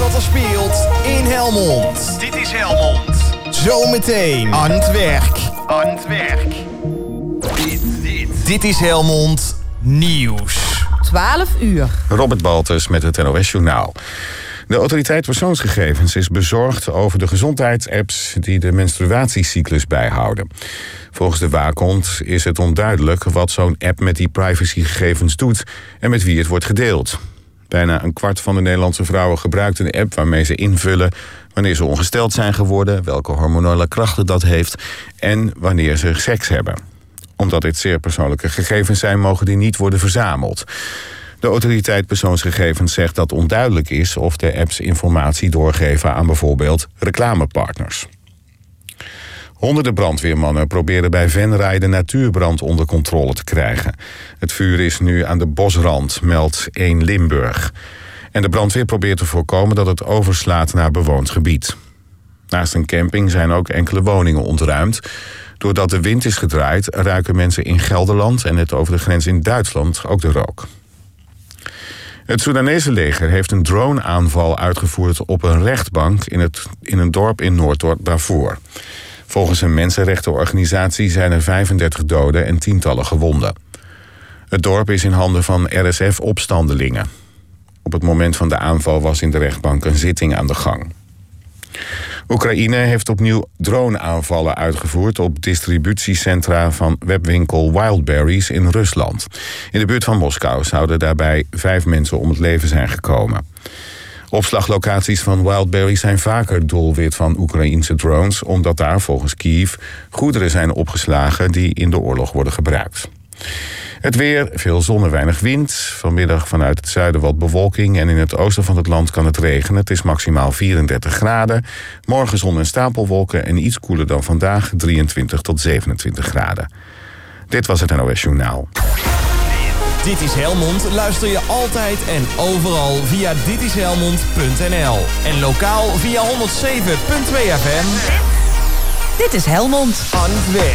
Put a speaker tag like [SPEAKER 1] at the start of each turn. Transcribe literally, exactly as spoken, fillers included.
[SPEAKER 1] wat er speelt in Helmond.
[SPEAKER 2] Dit is Helmond.
[SPEAKER 1] Zometeen aan het werk.
[SPEAKER 2] Aan het werk. Dit, dit.
[SPEAKER 1] Dit is Helmond Nieuws.
[SPEAKER 3] twaalf uur.
[SPEAKER 4] Robert Baltus met het N O S Journaal. De autoriteit persoonsgegevens is bezorgd over de gezondheidsapps die de menstruatiecyclus bijhouden. Volgens de waakhond is het onduidelijk wat zo'n app met die privacygegevens doet en met wie het wordt gedeeld. Bijna een kwart van de Nederlandse vrouwen gebruikt een app waarmee ze invullen wanneer ze ongesteld zijn geworden, welke hormonale krachten dat heeft en wanneer ze seks hebben. Omdat dit zeer persoonlijke gegevens zijn, mogen die niet worden verzameld. De autoriteit persoonsgegevens zegt dat onduidelijk is of de apps informatie doorgeven aan bijvoorbeeld reclamepartners. Honderden brandweermannen proberen bij Venray de natuurbrand onder controle te krijgen. Het vuur is nu aan de bosrand, meldt één Limburg. En de brandweer probeert te voorkomen dat het overslaat naar bewoond gebied. Naast een camping zijn ook enkele woningen ontruimd. Doordat de wind is gedraaid, ruiken mensen in Gelderland en net over de grens in Duitsland ook de rook. Het Soedanese leger heeft een drone-aanval uitgevoerd op een rechtbank in, het, in een dorp in Noord-Darfur. Volgens een mensenrechtenorganisatie zijn er vijfendertig doden en tientallen gewonden. Het dorp is in handen van R S F-opstandelingen. Op het moment van de aanval was in de rechtbank een zitting aan de gang. Oekraïne heeft opnieuw drone-aanvallen uitgevoerd op distributiecentra van webwinkel Wildberries in Rusland. In de buurt van Moskou zouden daarbij vijf mensen om het leven zijn gekomen. Opslaglocaties van Wildberries zijn vaker doelwit van Oekraïense drones, omdat daar volgens Kiev goederen zijn opgeslagen die in de oorlog worden gebruikt. Het weer, veel zon en weinig wind. Vanmiddag vanuit het zuiden wat bewolking en in het oosten van het land kan het regenen. Het is maximaal vierendertig graden. Morgen zon en stapelwolken en iets koeler dan vandaag, drieëntwintig tot zevenentwintig graden. Dit was het N O S Journaal.
[SPEAKER 1] Dit is Helmond. Luister je altijd en overal via ditishelmond punt n l. En lokaal via honderdzeven punt twee F M.
[SPEAKER 3] Dit is Helmond.
[SPEAKER 1] Aan het werk.